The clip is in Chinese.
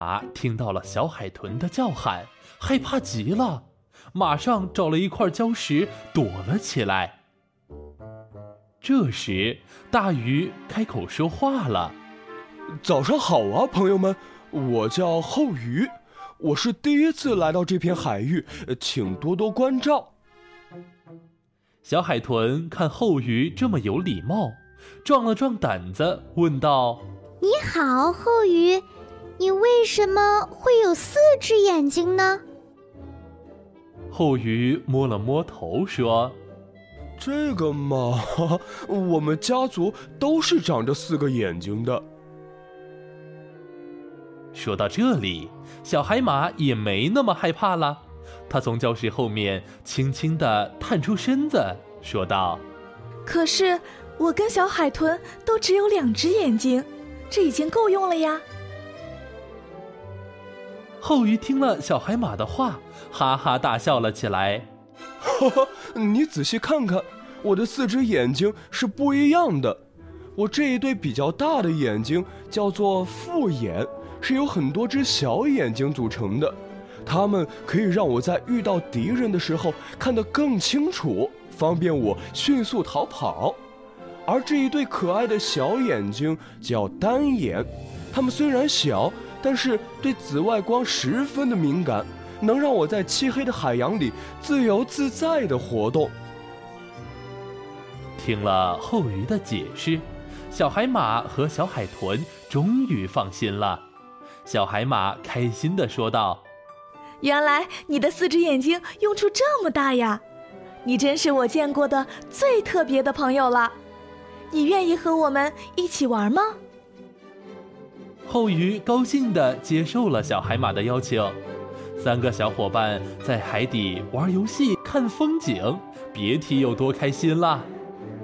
听到了小海豚的叫喊，害怕极了，马上找了一块礁石躲了起来。这时，大鱼开口说话了：“ 早上好啊，朋友们，我叫后鱼，我是第一次来到这片海域，请多多关照。” 小海豚看后鱼这么有礼貌，壮了壮胆子，问道：“ 你好，后鱼，你为什么会有4只眼睛呢？” 后鱼摸了摸头说：“ 这个嘛，我们家族都是长着4个眼睛的。” 说到这里，小海马也没那么害怕了。他从礁石后面轻轻地探出身子，说道：“ 可是我跟小海豚都只有2只眼睛，这已经够用了呀。” 后鱼听了小海马的话，哈哈大笑了起来。 你仔细看看，我的4只眼睛是不一样的。我这一对比较大的眼睛叫做复眼，是由很多只小眼睛组成的，它们可以让我在遇到敌人的时候看得更清楚，方便我迅速逃跑。而这一对可爱的小眼睛叫单眼，它们虽然小，但是对紫外光十分的敏感，能让我在漆黑的海洋里自由自在地活动。 听了后鱼的解释，小海马和小海豚终于放心了。小海马开心地说道：“ 原来你的4只眼睛用处这么大呀！你真是我见过的最特别的朋友了。你愿意和我们一起玩吗？” 后鱼高兴地接受了小海马的邀请。3个小伙伴在海底玩游戏、看风景，别提有多开心了。